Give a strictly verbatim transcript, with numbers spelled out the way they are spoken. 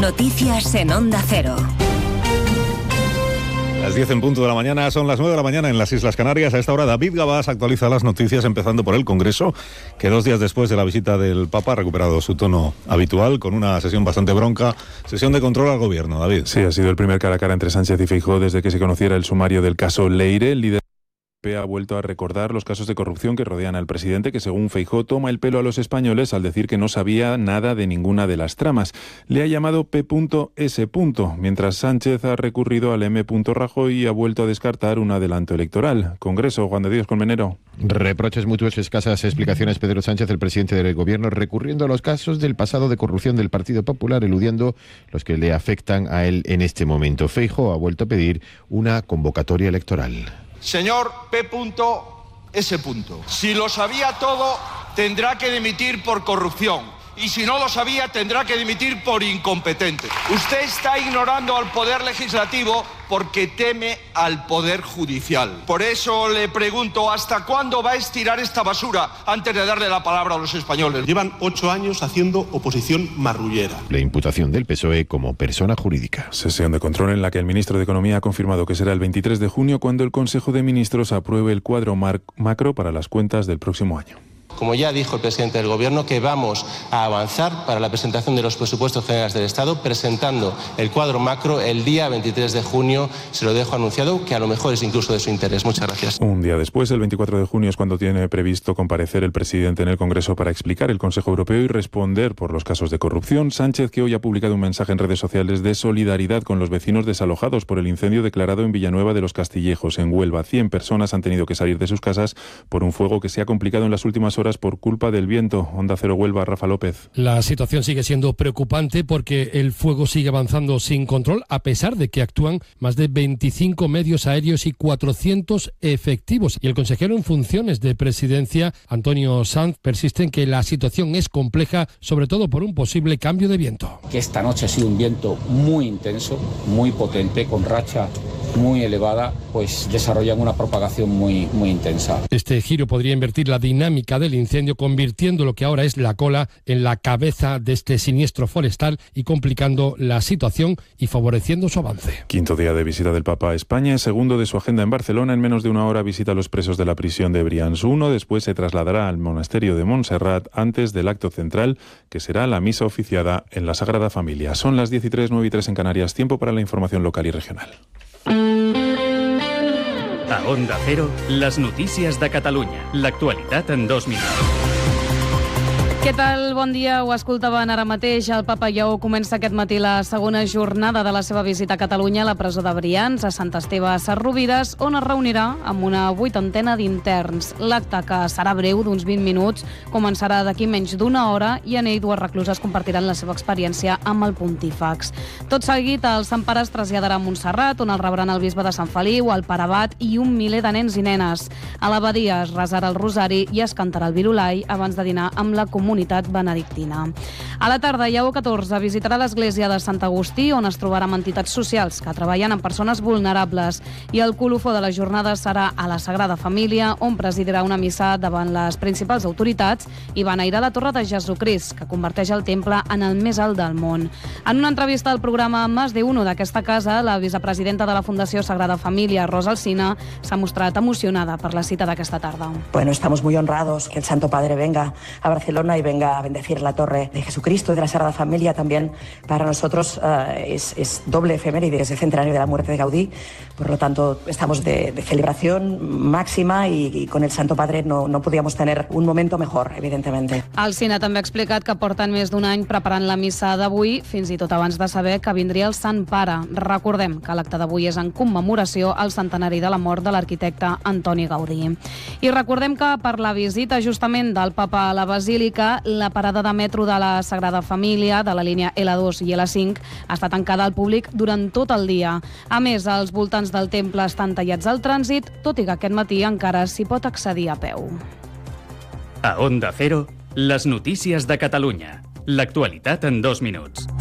Noticias en Onda Cero. Las diez en punto de la mañana, son las nueve de la mañana en las Islas Canarias. A esta hora David Gabás actualiza las noticias, empezando por el Congreso, que dos días después de la visita del Papa ha recuperado su tono habitual, con una sesión bastante bronca, sesión de control al gobierno. David. Sí, ha sido el primer cara a cara entre Sánchez y Feijóo desde que se conociera el sumario del caso Leire. El líder ha vuelto a recordar los casos de corrupción que rodean al presidente, que según Feijóo toma el pelo a los españoles al decir que no sabía nada de ninguna de las tramas. Le ha llamado P S. Mientras Sánchez ha recurrido al M. Rajoy y ha vuelto a descartar un adelanto electoral. Congreso, Juan de Dios Colmenero. Reproches mutuos, escasas explicaciones. Pedro Sánchez, el presidente del gobierno, recurriendo a los casos del pasado de corrupción del Partido Popular, eludiendo los que le afectan a él en este momento. Feijóo ha vuelto a pedir una convocatoria electoral. Señor P S. Si lo sabía todo, tendrá que dimitir por corrupción. Y si no lo sabía, tendrá que dimitir por incompetente. Usted está ignorando al Poder Legislativo porque teme al Poder Judicial. Por eso le pregunto, ¿hasta cuándo va a estirar esta basura antes de darle la palabra a los españoles? Llevan ocho años haciendo oposición marrullera. La imputación del P S O E como persona jurídica. Sesión de control en la que el ministro de Economía ha confirmado que será el veintitrés de junio cuando el Consejo de Ministros apruebe el cuadro macro para las cuentas del próximo año. Como ya dijo el presidente del Gobierno, que vamos a avanzar para la presentación de los presupuestos generales del Estado, presentando el cuadro macro el día veintitrés de junio. Se lo dejo anunciado, que a lo mejor es incluso de su interés. Muchas gracias. Un día después, el veinticuatro de junio, es cuando tiene previsto comparecer el presidente en el Congreso para explicar el Consejo Europeo y responder por los casos de corrupción. Sánchez, que hoy ha publicado un mensaje en redes sociales de solidaridad con los vecinos desalojados por el incendio declarado en Villanueva de los Castillejos, en Huelva. Cien personas han tenido que salir de sus casas por un fuego que se ha complicado en las últimas horas por culpa del viento. Onda Cero Huelva, Rafa López. La situación sigue siendo preocupante porque el fuego sigue avanzando sin control, a pesar de que actúan más de veinticinco medios aéreos y cuatrocientos efectivos. Y el consejero en funciones de presidencia, Antonio Sanz, persiste en que la situación es compleja, sobre todo por un posible cambio de viento. Que esta noche ha sido un viento muy intenso, muy potente, con racha muy elevada, pues desarrollan una propagación muy, muy intensa. Este giro podría invertir la dinámica del incendio, convirtiendo lo que ahora es la cola en la cabeza de este siniestro forestal y complicando la situación y favoreciendo su avance. Quinto día de visita del Papa a España, segundo de su agenda en Barcelona. En menos de una hora visita a los presos de la prisión de Brians uno. Después se trasladará al monasterio de Montserrat antes del acto central, que será la misa oficiada en la Sagrada Familia. Son las diez y tres, nueve y tres en Canarias. Tiempo para la información local y regional. A Onda Cero, les notícies de Catalunya. L'actualitat en dos minuts. Què tal? Bon dia. Ho escoltaven ara mateix. El Papa Lleó comença aquest matí la segona jornada de la seva visita a Catalunya a la presó de Brians, a Sant Esteve Sesrovires, on es reunirà amb una vuitantena d'interns. L'acte, que serà breu, d'uns vint minuts, començarà d'aquí menys d'una hora i en ell dues recluses compartiran la seva experiència amb el pontífex. Tot seguit, el Sant Pare es traslladarà a Montserrat, on el rebran el bisbe de Sant Feliu, el Pare Abat i un miler de nens i nenes. A l'abadia es resarà el rosari i es cantarà el virulai abans de dinar amb la comunitat benedictina. A la tarda, Lleó catorze visitarà l'església de Sant Agustí, on es trobarà amb entitats socials que treballen amb persones vulnerables. I el colofó de la jornada serà a la Sagrada Família, on presidirà una missa davant les principals autoritats i beneirà la Torre de Jesucrist, que converteix el temple en el més alt del món. En una entrevista al programa Más de Uno d'aquesta casa, la vicepresidenta de la Fundació Sagrada Família, Rosa Alsina, s'ha mostrat emocionada per la cita d'aquesta tarda. Bueno, estamos muy honrados que el Santo Padre venga a Barcelona y venga a bendecir la Torre de Jesucristo y de la Sagrada Familia. También para nosotros uh, es, es doble efeméride, es el centenario de la muerte de Gaudí. Por lo tanto, estamos de, de celebración máxima y, y con el Santo Padre no, no podíamos tener un momento mejor, evidentemente. Alsina també ha explicat que porten més d'un any preparant la missa d'avui, fins i tot abans de saber que vindria el Sant Pare. Recordem que l'acte d'avui és en commemoració al centenari de la mort de l'arquitecte Antoni Gaudí. I recordem que per la visita justament del Papa a la Basílica, la parada de metro de la Sagrada Família, de la línia L dos i L cinc, està tancada al públic durant tot el dia. A més, els voltants del temple estan tallats al trànsit, tot i que aquest matí encara s'hi pot accedir a peu. A Onda Cero, les notícies de Catalunya. L'actualitat en dos minuts.